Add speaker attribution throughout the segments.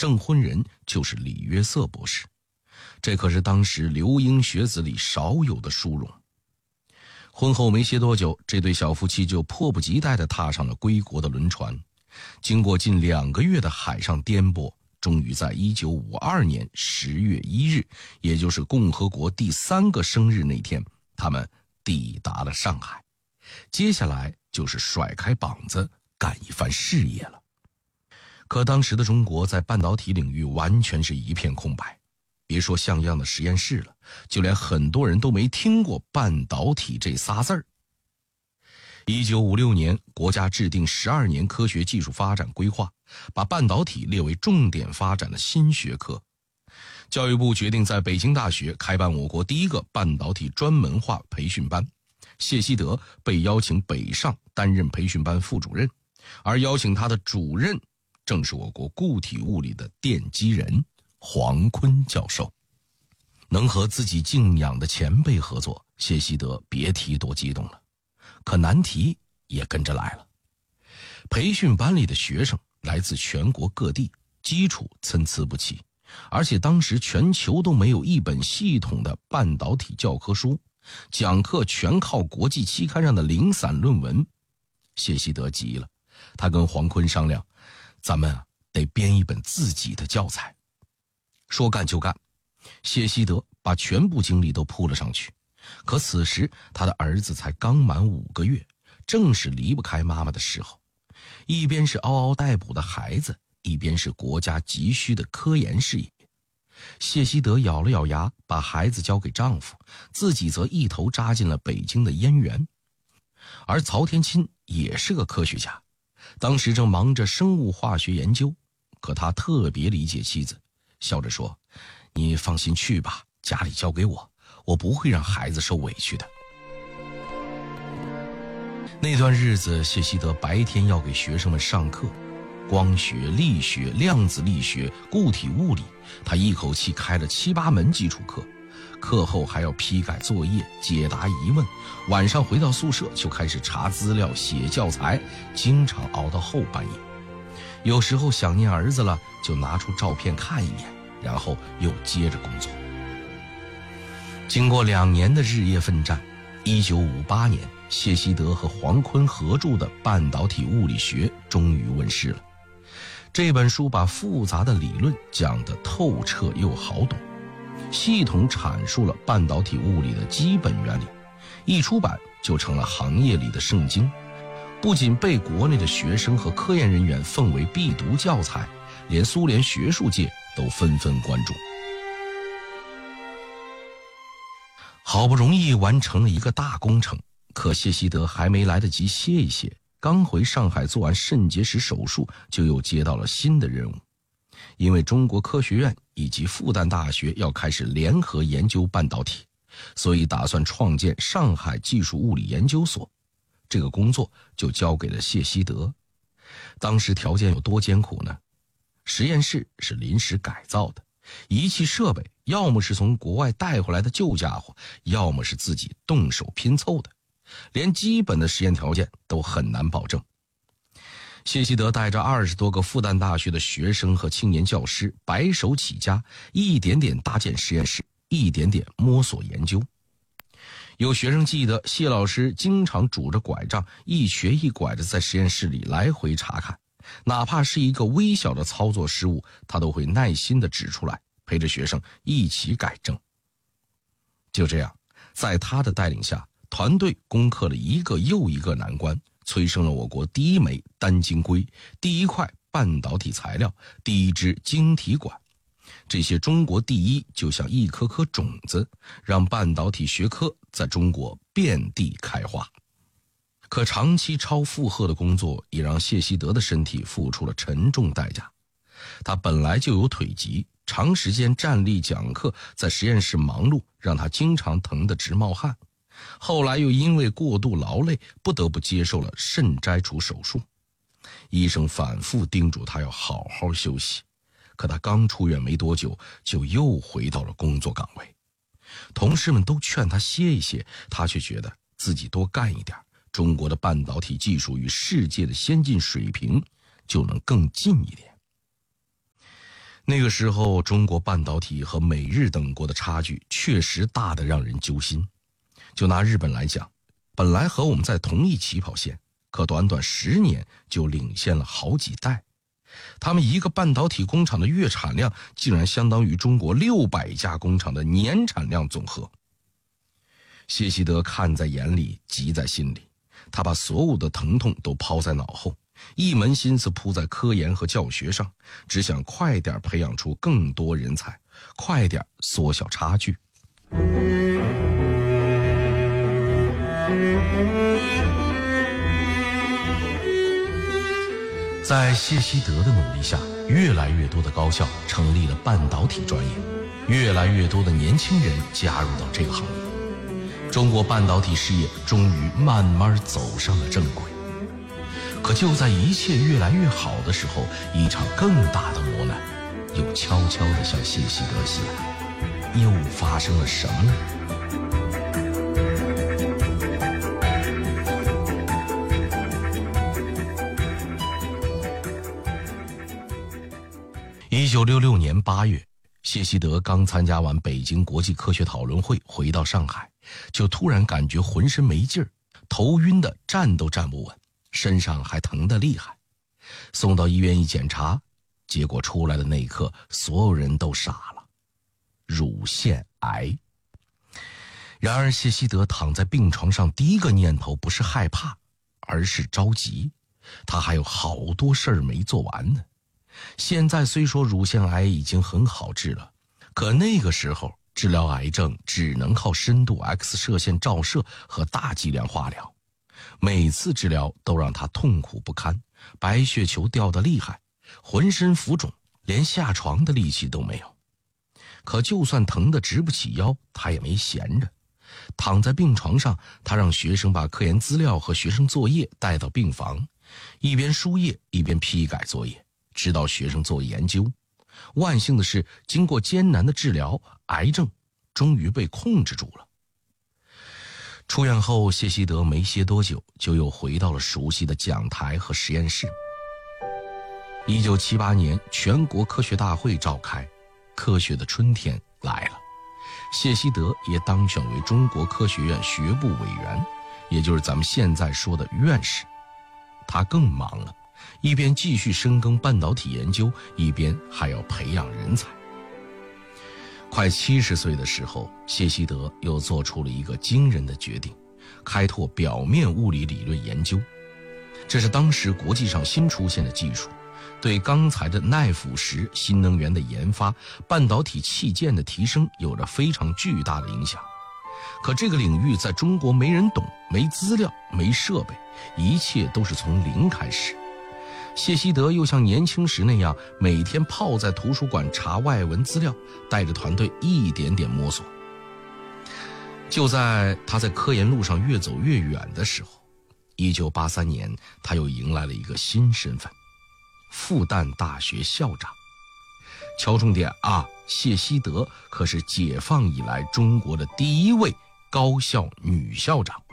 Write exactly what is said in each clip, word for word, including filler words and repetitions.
Speaker 1: 证婚人就是李约瑟博士，这可是当时留英学子里少有的殊荣。婚后没歇多久，这对小夫妻就迫不及待地踏上了归国的轮船。经过近两个月的海上颠簸，终于在一九五二年十月一日，也就是共和国第三个生日那天，他们抵达了上海。接下来就是甩开膀子干一番事业了。可当时的中国在半导体领域完全是一片空白，别说像样的实验室了，就连很多人都没听过半导体这仨字儿。一九五六年，国家制定十二年科学技术发展规划，把半导体列为重点发展的新学科。教育部决定在北京大学开办我国第一个半导体专门化培训班，谢希德被邀请北上担任培训班副主任，而邀请他的主任正是我国固体物理的奠基人黄坤教授。能和自己敬仰的前辈合作，谢希德别提多激动了。可难题也跟着来了。培训班里的学生来自全国各地，基础参差不齐，而且当时全球都没有一本系统的半导体教科书，讲课全靠国际期刊上的零散论文。谢希德急了，他跟黄坤商量，咱们啊得编一本自己的教材。说干就干，谢希德把全部精力都扑了上去。可此时他的儿子才刚满五个月，正是离不开妈妈的时候，一边是嗷嗷待哺的孩子，一边是国家急需的科研事业。谢希德咬了咬牙，把孩子交给丈夫，自己则一头扎进了北京的燕园。而曹天钦也是个科学家，当时正忙着生物化学研究，可他特别理解妻子，笑着说，你放心去吧，家里交给我，我不会让孩子受委屈的。那段日子，谢希德白天要给学生们上课，光学、力学、量子力学、固体物理，他一口气开了七八门基础课，课后还要批改作业、解答疑问，晚上回到宿舍就开始查资料、写教材，经常熬到后半夜。有时候想念儿子了，就拿出照片看一眼，然后又接着工作。经过两年的日夜奋战，一九五八年，谢希德和黄坤合著的《半导体物理学》终于问世了。这本书把复杂的理论讲得透彻又好懂，系统阐述了半导体物理的基本原理，一出版就成了行业里的圣经，不仅被国内的学生和科研人员奉为必读教材，连苏联学术界都纷纷关注。好不容易完成了一个大工程，可谢希德还没来得及歇一歇，刚回上海做完肾结石手术，就又接到了新的任务。因为中国科学院以及复旦大学要开始联合研究半导体，所以打算创建上海技术物理研究所。这个工作就交给了谢希德。当时条件有多艰苦呢？实验室是临时改造的，仪器设备要么是从国外带回来的旧家伙，要么是自己动手拼凑的，连基本的实验条件都很难保证。谢希德带着二十多个复旦大学的学生和青年教师，白手起家，一点点搭建实验室，一点点摸索研究。有学生记得，谢老师经常拄着拐杖，一瘸一拐的在实验室里来回查看，哪怕是一个微小的操作失误，他都会耐心地指出来，陪着学生一起改正。就这样，在他的带领下，团队攻克了一个又一个难关，催生了我国第一枚单晶硅、第一块半导体材料、第一支晶体管。这些中国第一就像一颗颗种子，让半导体学科在中国遍地开花。可长期超负荷的工作也让谢希德的身体付出了沉重代价。他本来就有腿疾，长时间站立讲课，在实验室忙碌，让他经常疼得直冒汗。后来又因为过度劳累，不得不接受了肾摘除手术。医生反复叮嘱他要好好休息，可他刚出院没多久，就又回到了工作岗位。同事们都劝他歇一歇，他却觉得自己多干一点，中国的半导体技术与世界的先进水平就能更近一点。 那个时候，中国半导体和美日等国的差距确实大得让人揪心。就拿日本来讲，本来和我们在同一起跑线，可短短十年就领先了好几代。他们一个半导体工厂的月产量竟然相当于中国六百家工厂的年产量总和。谢希德看在眼里，急在心里，他把所有的疼痛都抛在脑后，一门心思扑在科研和教学上，只想快点培养出更多人才，快点缩小差距。在谢希德的努力下，越来越多的高校成立了半导体专业，越来越多的年轻人加入到这个行业，中国半导体事业终于慢慢走上了正轨。可就在一切越来越好的时候，一场更大的磨难又悄悄地向谢希德袭来。又发生了什么呢？一九六六年八月，谢希德刚参加完北京国际科学讨论会，回到上海，就突然感觉浑身没劲儿，头晕的站都站不稳，身上还疼得厉害。送到医院一检查，结果出来的那一刻，所有人都傻了，乳腺癌。然而谢希德躺在病床上，第一个念头不是害怕，而是着急，他还有好多事儿没做完呢。现在虽说乳腺癌已经很好治了，可那个时候治疗癌症只能靠深度 X 射线照射和大剂量化疗，每次治疗都让他痛苦不堪，白血球掉得厉害，浑身浮肿，连下床的力气都没有。可就算疼得直不起腰，他也没闲着。躺在病床上，他让学生把科研资料和学生作业带到病房，一边输液一边批改作业，指导学生做研究。万幸的是，经过艰难的治疗，癌症终于被控制住了。出院后，谢希德没歇多久，就又回到了熟悉的讲台和实验室。一九七八年，全国科学大会召开，科学的春天来了。谢希德也当选为中国科学院学部委员，也就是咱们现在说的院士。他更忙了，一边继续深耕半导体研究，一边还要培养人才。快七十岁的时候，谢希德又做出了一个惊人的决定，开拓表面物理理论研究。这是当时国际上新出现的技术，对钢材的耐腐蚀、新能源的研发、半导体器件的提升有着非常巨大的影响。可这个领域在中国没人懂，没资料，没设备，一切都是从零开始。谢希德又像年轻时那样，每天泡在图书馆查外文资料，带着团队一点点摸索。就在他在科研路上越走越远的时候，一九八三年，他又迎来了一个新身份——复旦大学校长。敲重点啊，谢希德可是解放以来中国的第一位高校女校长。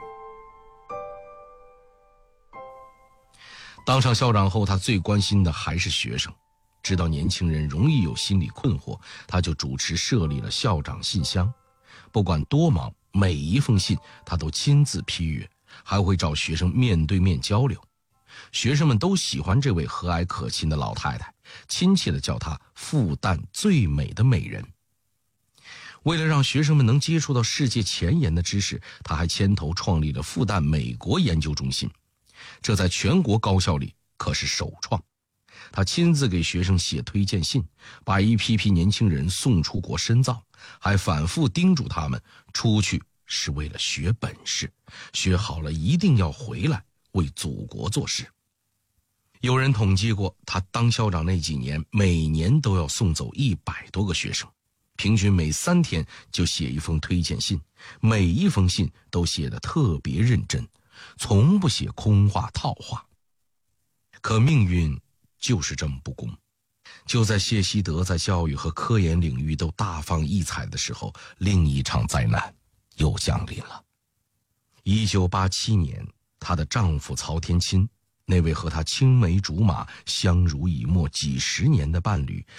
Speaker 1: 当上校长后，他最关心的还是学生。知道年轻人容易有心理困惑，他就主持设立了校长信箱。不管多忙，每一封信他都亲自批阅，还会找学生面对面交流。学生们都喜欢这位和蔼可亲的老太太，亲切地叫她复旦最美的美人。为了让学生们能接触到世界前沿的知识，他还牵头创立了复旦美国研究中心，这在全国高校里可是首创。他亲自给学生写推荐信，把一批批年轻人送出国深造，还反复叮嘱他们出去是为了学本事，学好了一定要回来为祖国做事。有人统计过，他当校长那几年，每年都要送走一百多个学生，平均每三天就写一封推荐信，每一封信都写得特别认真，从不写空话套话。可命运就是这么不公。就在谢希德在教育和科研领域都大放异彩的时候，另一场灾难又降临了。一九八七年，她的丈夫曹天钦，那位和她青梅竹马、相濡以沫几十年的伴侣，